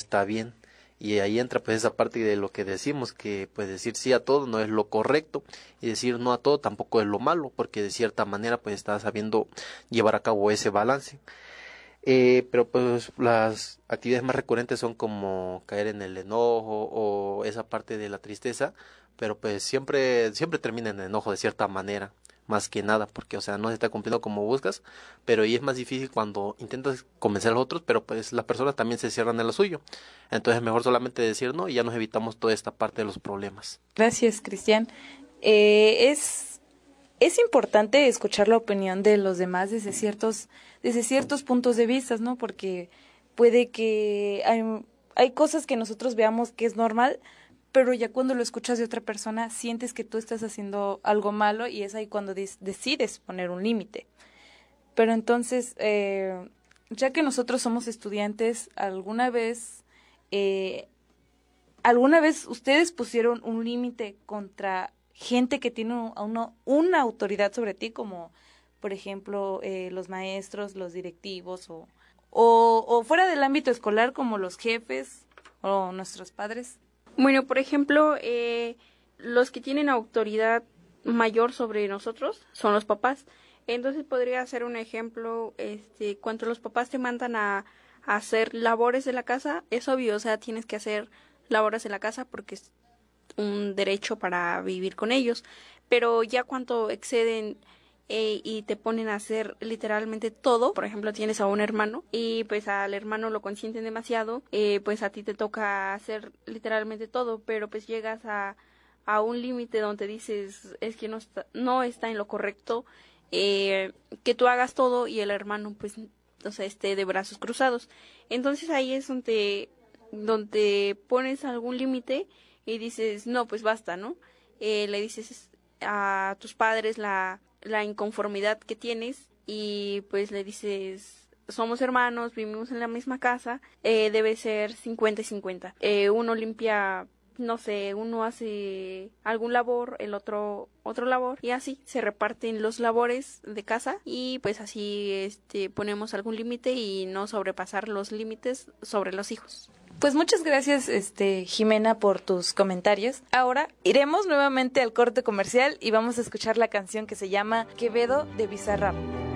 está bien. Y ahí entra pues esa parte de lo que decimos, que pues decir sí a todo no es lo correcto y decir no a todo tampoco es lo malo, porque de cierta manera pues está sabiendo llevar a cabo ese balance. Pero pues las actividades más recurrentes son como caer en el enojo o esa parte de la tristeza, pero pues siempre termina en enojo de cierta manera, más que nada, porque o sea no se está cumpliendo como buscas, pero y es más difícil cuando intentas convencer a los otros, pero pues las personas también se cierran en lo suyo, entonces mejor solamente decir no y ya nos evitamos toda esta parte de los problemas. Gracias, Cristian. Es importante escuchar la opinión de los demás desde ciertos puntos de vista, ¿no? Porque puede que hay cosas que nosotros veamos que es normal, pero ya cuando lo escuchas de otra persona sientes que tú estás haciendo algo malo y es ahí cuando decides poner un límite. Pero entonces, ya que nosotros somos estudiantes, ¿alguna vez ustedes pusieron un límite contra gente que tiene una autoridad sobre ti, como por ejemplo los maestros, los directivos o fuera del ámbito escolar como los jefes o nuestros padres? Bueno, por ejemplo, los que tienen autoridad mayor sobre nosotros son los papás. Entonces podría ser un ejemplo, cuando los papás te mandan a hacer labores de la casa, es obvio, o sea, tienes que hacer labores en la casa porque es un derecho para vivir con ellos, pero ya cuando exceden y te ponen a hacer literalmente todo, por ejemplo tienes a un hermano y pues al hermano lo consienten demasiado, pues a ti te toca hacer literalmente todo, pero pues llegas a un límite donde dices es que no está en lo correcto que tú hagas todo y el hermano pues o sea esté de brazos cruzados. Entonces ahí es donde pones algún límite y dices, no, pues basta, ¿no? Le dices a tus padres la inconformidad que tienes y pues le dices, somos hermanos, vivimos en la misma casa, debe ser 50 y 50. Uno limpia, no sé, uno hace algún labor, el otro labor y así se reparten los labores de casa y pues así ponemos algún límite y no sobrepasar los límites sobre los hijos. Pues muchas gracias, Jimena, por tus comentarios. Ahora iremos nuevamente al corte comercial y vamos a escuchar la canción que se llama Quevedo de Bizarrap.